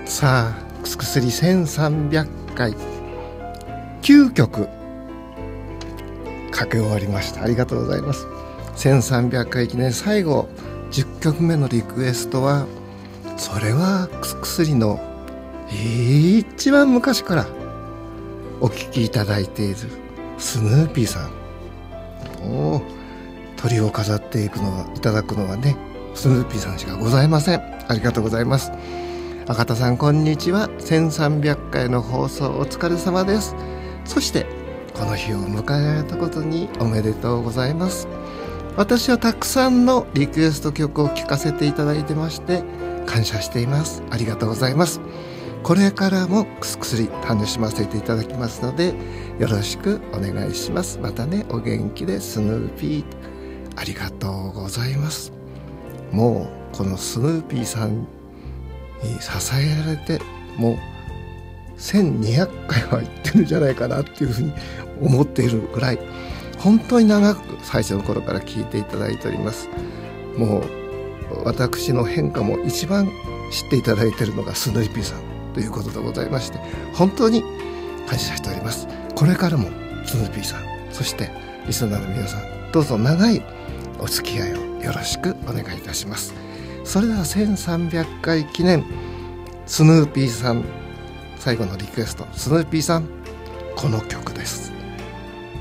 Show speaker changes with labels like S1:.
S1: さあくすくすり1300回9曲かけ終わりました。ありがとうございます。1300回記念最後10曲目のリクエストは、それはくすくすりの一番昔からお聴きいただいているスヌーピーさん。鳥を飾っていただくのはね、スヌーピーさんしかございません。ありがとうございます。赤田さんこんにちは。1300回の放送お疲れ様です。そしてこの日を迎えられたことにおめでとうございます。私はたくさんのリクエスト曲を聴かせていただいてまして感謝しています。ありがとうございます。これからもくすくすり楽しませていただきますのでよろしくお願いします。またね、お元気でスヌーピー。ありがとうございます。もうこのスヌーピーさんに支えられてもう1200回は行ってるんじゃないかなっていうふうに思っているぐらい、本当に長く最初の頃から聞いていただいております。もう私の変化も一番知っていただいているのがスヌーピーさんということでございまして、本当に感謝しております。これからもスヌーピーさん、そしてリスナーの皆さん、どうぞ長いお付き合いをよろしくお願いいたします。それでは1300回記念スヌーピーさん最後のリクエスト、スヌーピーさんこの曲です。